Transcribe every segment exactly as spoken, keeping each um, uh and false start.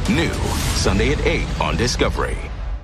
New Sunday at eight on Discovery.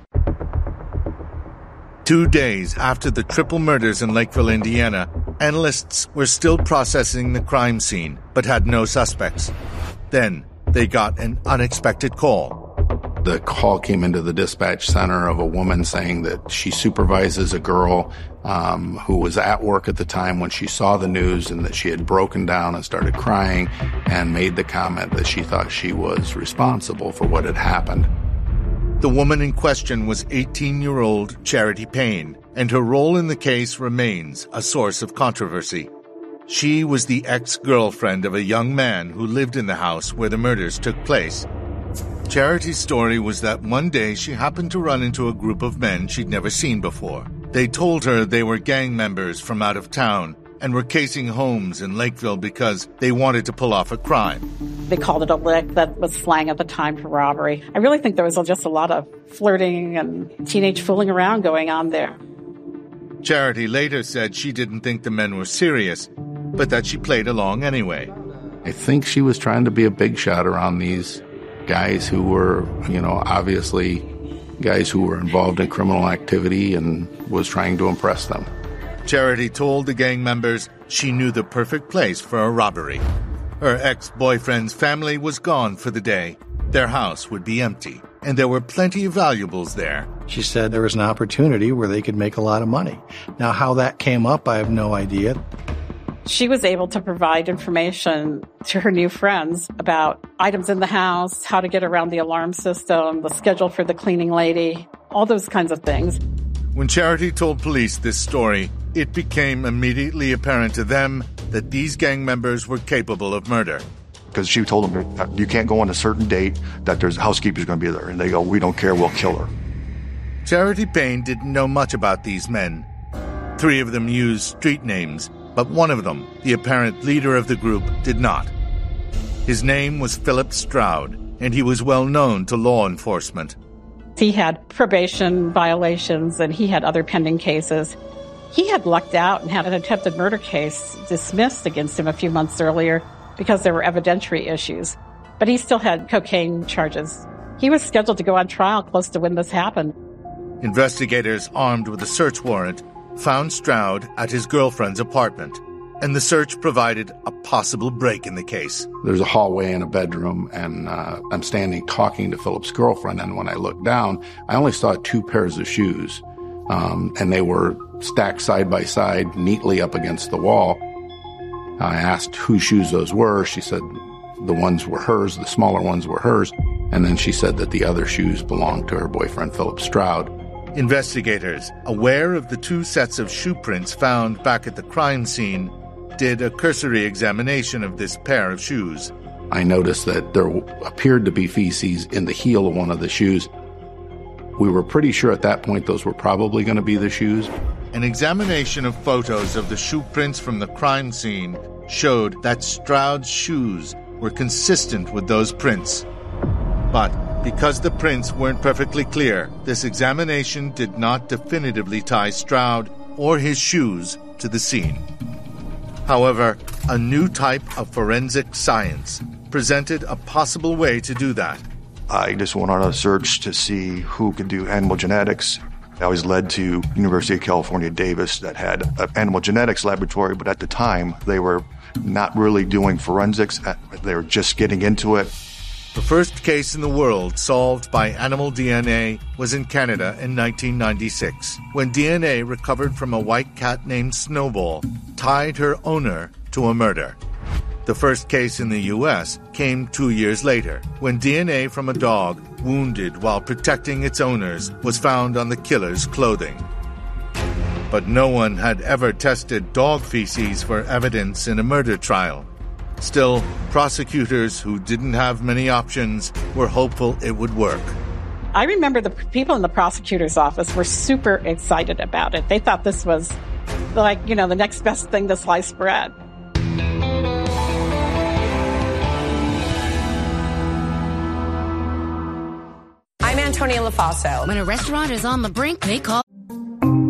Two days after the triple murders in Lakeville, Indiana, analysts were still processing the crime scene, but had no suspects. Then, they got an unexpected call. The call came into the dispatch center of a woman saying that she supervises a girl um, who was at work at the time when she saw the news, and that she had broken down and started crying and made the comment that she thought she was responsible for what had happened. The woman in question was eighteen-year-old Charity Payne, and her role in the case remains a source of controversy. She was the ex-girlfriend of a young man who lived in the house where the murders took place. Charity's story was that one day she happened to run into a group of men she'd never seen before. They told her they were gang members from out of town and were casing homes in Lakeville because they wanted to pull off a crime. They called it a lick. That was slang at the time for robbery. I really think there was just a lot of flirting and teenage fooling around going on there. Charity later said she didn't think the men were serious, but that she played along anyway. I think she was trying to be a big shot around these guys who were, you know, obviously guys who were involved in criminal activity, and was trying to impress them. Charity told the gang members she knew the perfect place for a robbery. Her ex-boyfriend's family was gone for the day. Their house would be empty, and there were plenty of valuables there. She said there was an opportunity where they could make a lot of money. Now, how that came up, I have no idea. She was able to provide information to her new friends about items in the house, how to get around the alarm system, the schedule for the cleaning lady, all those kinds of things. When Charity told police this story, it became immediately apparent to them that these gang members were capable of murder. Because she told them, you can't go on a certain date, that there's housekeepers going to be there. And they go, we don't care, we'll kill her. Charity Payne didn't know much about these men. Three of them used street names, but one of them, the apparent leader of the group, did not. His name was Philip Stroud, and he was well known to law enforcement. He had probation violations, and he had other pending cases. He had lucked out and had an attempted murder case dismissed against him a few months earlier because there were evidentiary issues. But he still had cocaine charges. He was scheduled to go on trial close to when this happened. Investigators armed with a search warrant found Stroud at his girlfriend's apartment, and the search provided a possible break in the case. There's a hallway and a bedroom, and uh, I'm standing talking to Philip's girlfriend, and when I looked down, I only saw two pairs of shoes, um, and they were stacked side by side, neatly up against the wall. I asked whose shoes those were. She said the ones were hers, the smaller ones were hers, and then she said that the other shoes belonged to her boyfriend, Philip Stroud. Investigators, aware of the two sets of shoe prints found back at the crime scene, did a cursory examination of this pair of shoes. I noticed that there appeared to be feces in the heel of one of the shoes. We were pretty sure at that point those were probably going to be the shoes. An examination of photos of the shoe prints from the crime scene showed that Stroud's shoes were consistent with those prints. But because the prints weren't perfectly clear, this examination did not definitively tie Stroud or his shoes to the scene. However, a new type of forensic science presented a possible way to do that. I just went on a search to see who could do animal genetics. I was led to University of California, Davis, that had an animal genetics laboratory, but at the time they were not really doing forensics. They were just getting into it. The first case in the world solved by animal D N A was in Canada in nineteen ninety-six, when D N A recovered from a white cat named Snowball tied her owner to a murder. The first case in the U S came two years later, when D N A from a dog wounded while protecting its owners was found on the killer's clothing. But no one had ever tested dog feces for evidence in a murder trial. Still, prosecutors who didn't have many options were hopeful it would work. I remember the people in the prosecutor's office were super excited about it. They thought this was like, you know, the next best thing to sliced bread. I'm Antonia LaFaso. When a restaurant is on the brink, they call